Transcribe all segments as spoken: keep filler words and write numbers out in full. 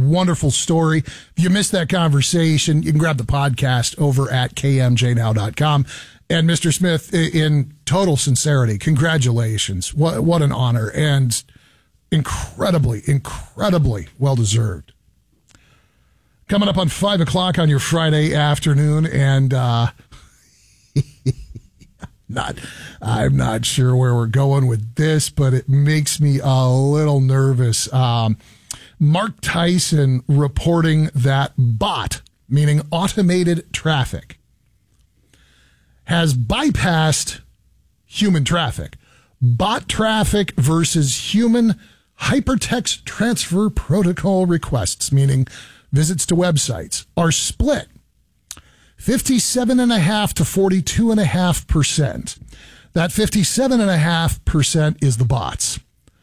wonderful story. If you missed that conversation, you can grab the podcast over at k m j now dot com. And Mister Smith, in total sincerity, congratulations. What, what an honor, and incredibly, incredibly well-deserved. Coming up on five o'clock on your Friday afternoon, and uh, not, I'm not sure where we're going with this, but it makes me a little nervous. Um, Mark Tyson reporting that bot, meaning automated traffic, has bypassed human traffic. Bot traffic versus human hypertext transfer protocol requests, meaning visits to websites, are split fifty-seven point five to forty-two point five percent. That fifty-seven point five percent is the bots.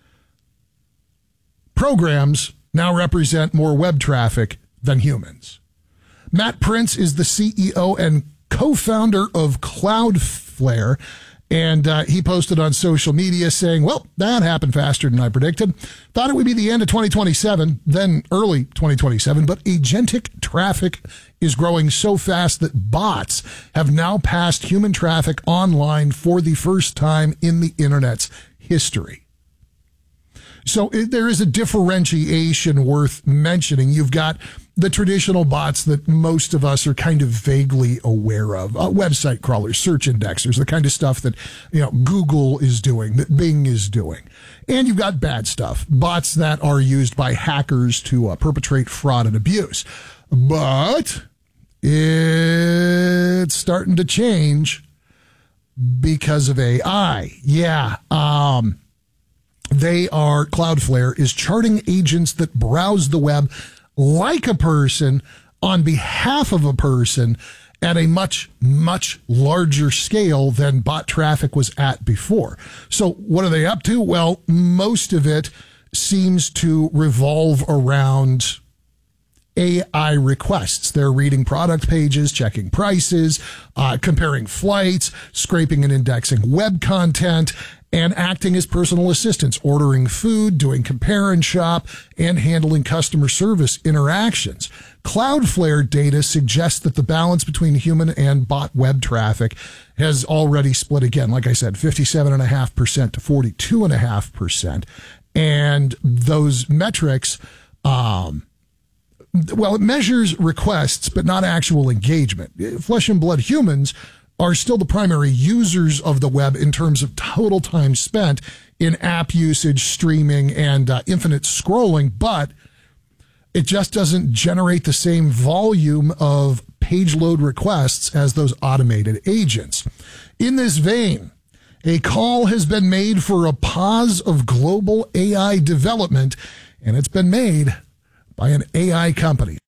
Programs now represent more web traffic than humans. Matt Prince is the C E O and co-founder of Cloudflare, and uh, he posted on social media saying, well, that happened faster than I predicted. Thought it would be the end of twenty twenty-seven, then early twenty twenty-seven, but agentic traffic is growing so fast that bots have now passed human traffic online for the first time in the internet's history. So it, there is a differentiation worth mentioning. You've got the traditional bots that most of us are kind of vaguely aware of, uh, website crawlers, search indexers, the kind of stuff that, you know, Google is doing, that Bing is doing. And you've got bad stuff, bots that are used by hackers to uh, perpetrate fraud and abuse. But it's starting to change because of A I. Yeah, um... They are, Cloudflare is charting agents that browse the web like a person on behalf of a person at a much, much larger scale than bot traffic was at before. So what are they up to? Well, most of it seems to revolve around A I requests. They're reading product pages, checking prices, uh, comparing flights, scraping and indexing web content, and acting as personal assistants, ordering food, doing compare and shop, and handling customer service interactions. Cloudflare data suggests that the balance between human and bot web traffic has already split again. Like I said, fifty-seven point five percent to forty-two point five percent. And those metrics, um, well, it measures requests, but not actual engagement. Flesh and blood humans are still the primary users of the web in terms of total time spent in app usage, streaming, and uh, infinite scrolling, but it just doesn't generate the same volume of page load requests as those automated agents. In this vein, a call has been made for a pause of global A I development, and it's been made by an A I company.